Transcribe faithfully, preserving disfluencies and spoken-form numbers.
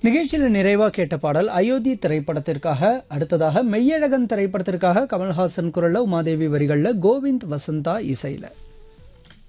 நிகழ்ச்சியில நிறைவா கேட்ட பாடல் அயோத்தி திரைப்படத்திற்காக. அடுத்ததாக மெய்யழகன் திரைப்படத்திற்காக கமல்ஹாசன் குரல்ல, உமாதேவி வரிகள்ல, கோவிந்த் வசந்தா இசையில.